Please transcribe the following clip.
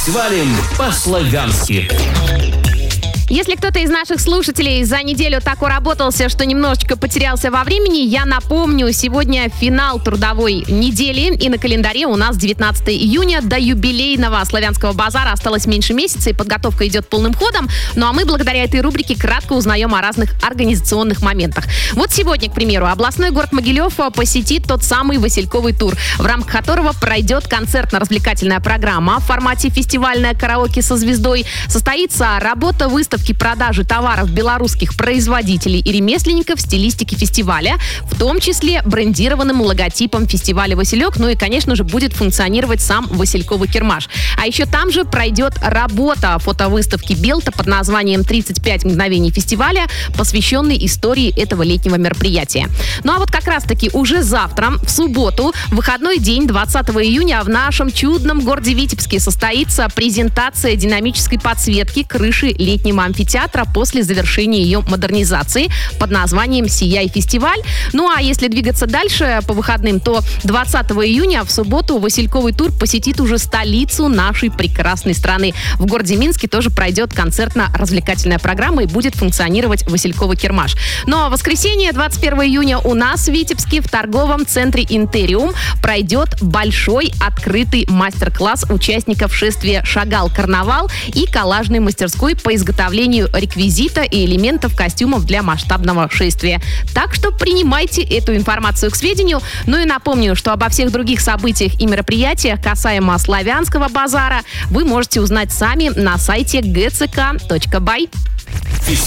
Свалим по-славянски. Если кто-то из наших слушателей за неделю так уработался, что немножечко потерялся во времени, я напомню, сегодня финал трудовой недели, и на календаре у нас 19 июня. До юбилейного славянского базара осталось меньше месяца, и подготовка идет полным ходом. Ну а мы благодаря этой рубрике кратко узнаем о разных организационных моментах. Вот сегодня, к примеру, областной город Могилев посетит тот самый Васильковый тур, в рамках которого пройдет концертно-развлекательная программа в формате фестивальное караоке со звездой, состоится работа выставки продажи товаров белорусских производителей и ремесленников в стилистике фестиваля, в том числе брендированным логотипом фестиваля «Василек». Ну и, конечно же, будет функционировать сам Васильковый Кермаш. А еще там же пройдет работа фотовыставки Белта под названием «35 мгновений фестиваля», посвященной истории этого летнего мероприятия. Ну а вот как раз-таки уже завтра, в субботу, выходной день, 20 июня, в нашем чудном городе Витебске состоится презентация динамической подсветки крыши летнего амфитеатра после завершения ее модернизации под названием «Сияй фестиваль». Ну а если двигаться дальше по выходным, то 20 июня в субботу Васильковый тур посетит уже столицу нашей прекрасной страны. В городе Минске тоже пройдет концертно-развлекательная программа и будет функционировать Васильковый Кермаш. Ну а в воскресенье, 21 июня, у нас в Витебске в торговом центре «Интериум» пройдет большой открытый мастер-класс участников шествия «Шагал-карнавал» и коллажной мастерской по изготовлению реквизита и элементов костюмов для масштабного шествия. Так что принимайте эту информацию к сведению. Ну и напомню, что обо всех других событиях и мероприятиях касаемо славянского базара вы можете узнать сами на сайте gck.by.